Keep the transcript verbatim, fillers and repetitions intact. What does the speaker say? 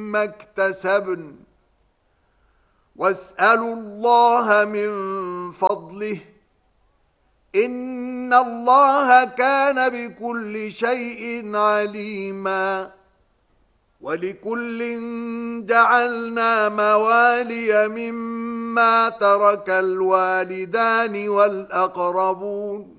مما اكتسبن واسألوا الله من فضله إن الله كان بكل شيء عليما ولكل جعلنا موالي مما ترك الوالدان والأقربون